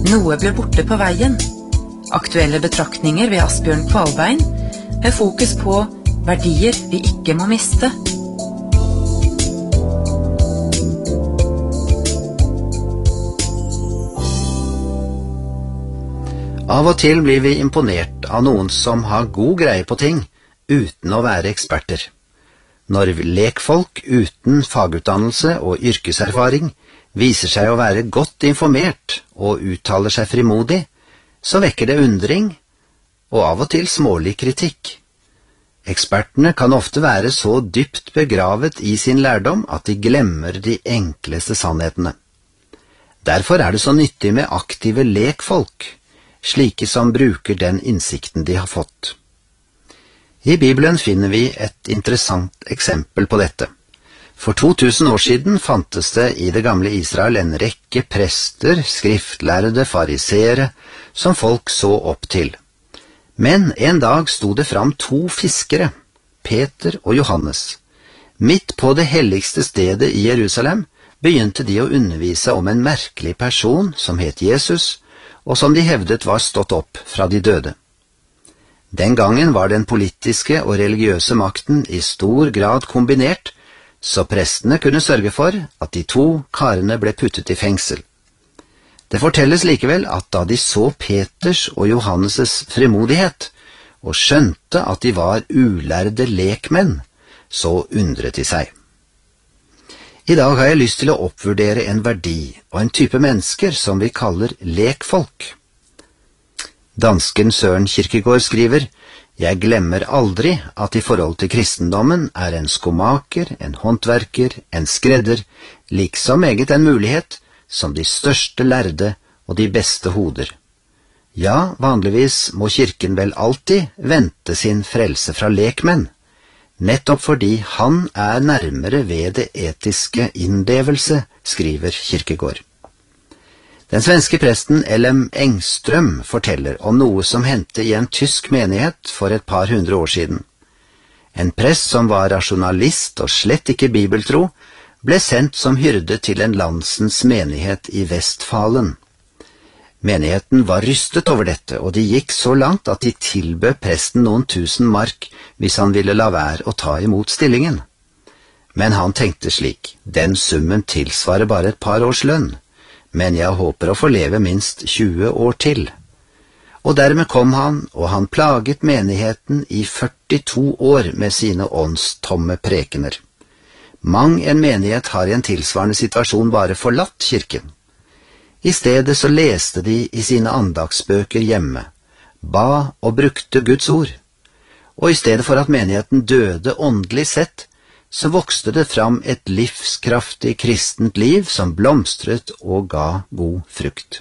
Noe ble borte på veien. Aktuelle betraktninger ved Asbjørn Kvalbein, med fokus på verdier vi ikke må miste. Av og til blir vi imponert av noen som har god greie på ting, uten å være eksperter. Når lekfolk uten fagutdannelse og yrkeserfaring viser seg å være godt informert og uttaler seg frimodig, så vekker det undring og av og til smålig kritikk. Ekspertene kan ofte være så dypt begravet i sin lærdom at de glemmer de enkleste sannhetene. Derfor er det så nyttig med aktive lekfolk, slike som bruker den innsikten de har fått. I Bibelen finner vi et interessant eksempel på dette. For 2000 år siden fantes det i det gamle Israel en rekke prester, skriftlærde, fariseere, som folk så opp til. Men en dag sto det fram 2 fiskere, Peter og Johannes. Midt på det helligste stedet i Jerusalem begynte de å undervise om en merkelig person som het Jesus, og som de hevdet var stått opp fra de døde. Den gangen var den politiske og religiøse makten i stor grad kombinert, så prestene kunne sørge for at de 2 karene ble puttet i fengsel. Det fortelles likevel at da de så Peters og Johannes' frimodighet, og skjønte at de var ulærde lekmenn, så undret de seg. I dag har jeg lyst til å oppvurdere en verdi og en type mennesker som vi kaller lekfolk. Dansken Søren Kierkegaard skriver: «Jeg glemmer aldri at i forhold til kristendommen er en skomaker, en håndverker, en skredder, liksom meget en mulighet som de største lærde og de beste hoder. Ja, vanligvis må kirken vel alltid vente sin frelse fra lekmenn, nettopp fordi han er nærmere ved det etiske innlevelse», skriver Kierkegaard. Den svenske presten L.M. Engström forteller om noe som hendte i en tysk menighet for et par hundre år siden. En prest som var rasjonalist og slett ikke bibeltro, ble sendt som hyrde til en landsens menighet i Vestfalen. Menigheten var rystet over dette, og de gikk så langt at de tilbød presten noen 1000 mark hvis han ville la være å ta imot stillingen. Men han tenkte slik: den summen tilsvarer bare et par års lønn, men jeg håper å få leve minst 20 år til. Og dermed kom han, og han plaget menigheten i 42 år med sine åndstomme prekener. Mang en menighet har i en tilsvarende situasjon bare forlatt kirken. I stedet så leste de i sine andagsbøker hjemme, ba og brukte Guds ord. Og i stedet for at menigheten døde åndelig sett, så vokste det fram et livskraftig kristent liv som blomstret og ga god frukt.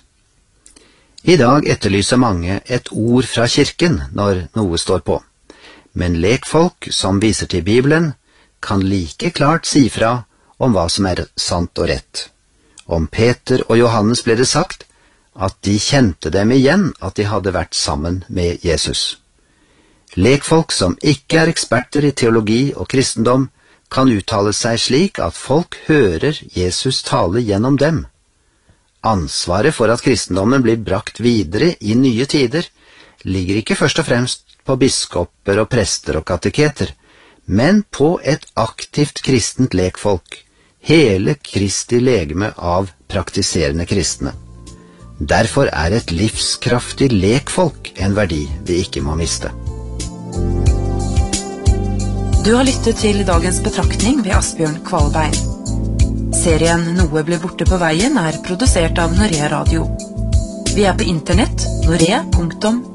I dag etterlyser mange et ord fra kirken når noe står på, men lekfolk som viser til Bibelen kan like klart si fra om hva som er sant og rett. Om Peter og Johannes ble det sagt at de kjente dem igjen at de hadde vært sammen med Jesus. Lekfolk som ikke er eksperter i teologi og kristendom, kan uttale seg slik at folk hører Jesus tale gjennom dem. Ansvaret for at kristendommen blir brakt videre i nye tider ligger ikke først og fremst på biskoper og prester og kateketer, men på et aktivt kristent lekfolk, hele Kristi legeme av praktiserende kristne. Derfor er et livskraftig lekfolk en verdi vi ikke må miste. Du har lyttet til dagens betraktning ved Asbjørn Kvalbein. Serien Noe ble borte på veien er produsert av Norea Radio. Vi er på internett, norea.no.